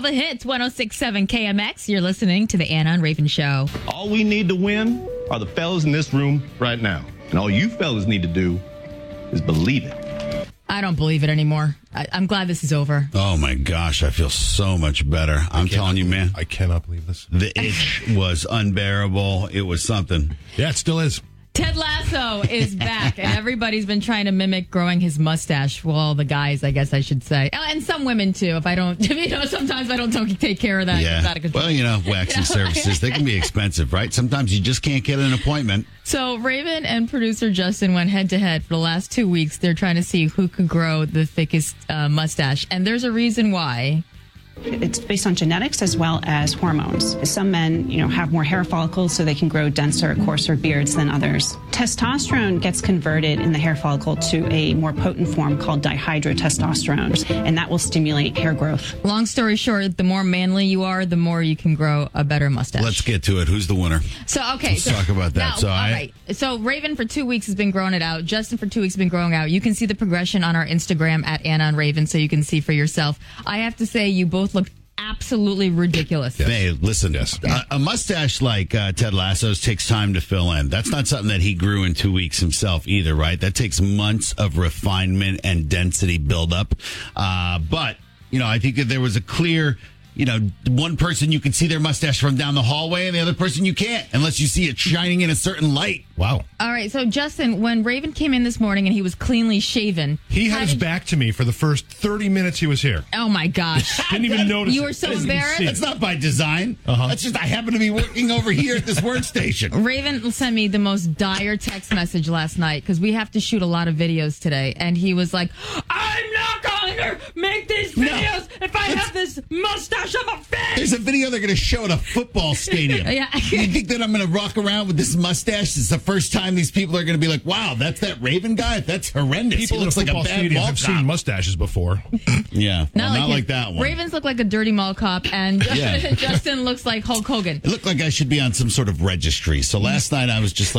all the hits, 106.7 KMX. You're listening to the Anna and Raven Show. All we need to win are the fellas in this room right now. And all you fellas need to do is believe it. I don't believe it anymore. I'm glad this is over. Oh, my gosh. I feel so much better. I'm telling you, man. I cannot believe this. The itch was unbearable. It was something. Yeah, it still is. Ted Lasso is back, and everybody's been trying to mimic growing his mustache. Well, the guys, I guess I should say. And some women, too. If I don't, sometimes I don't take care of that. It's out of control. Well, waxing services, they can be expensive, right? Sometimes you just can't get an appointment. So Raven and producer Justin went head-to-head for the last 2 weeks. They're trying to see who could grow the thickest mustache, and there's a reason why. It's based on genetics as well as hormones. Some men, have more hair follicles so they can grow denser, coarser beards than others. Testosterone gets converted in the hair follicle to a more potent form called dihydrotestosterone, and that will stimulate hair growth. Long story short, the more manly you are, the more you can grow a better mustache. Let's get to it. Who's the winner? Let's talk about that. Right. So Raven for 2 weeks has been growing it out. Justin for 2 weeks has been growing out. You can see the progression on our Instagram at Anna and Raven, so you can see for yourself. I have to say, you both look absolutely ridiculous. Yes. Hey, listen, a mustache like Ted Lasso's takes time to fill in. That's not something that he grew in 2 weeks himself either, right? That takes months of refinement and density buildup. But, I think that there was a clear... one person you can see their mustache from down the hallway and the other person you can't unless you see it shining in a certain light. Wow. All right. So, Justin, when Raven came in this morning and he was cleanly shaven. He had his back to me for the first 30 minutes he was here. Oh, my gosh. Didn't even notice. You were so embarrassed. That's not by design. That's just I happen to be working over here at this workstation. Raven sent me the most dire text message last night because we have to shoot a lot of videos today. And he was like, I'm not going to make these videos if I have this mustache on my face. There's a video they're going to show at a football stadium. Yeah. You think that I'm going to walk around with this mustache? It's the first time these people are going to be like, wow, that's that Raven guy? That's horrendous. People he looks in a like a football bad stadium mall have cop. seen mustaches before. Yeah. Not like that one. Ravens look like a dirty mall cop, and Justin looks like Hulk Hogan. It looked like I should be on some sort of registry. So last night I was just like,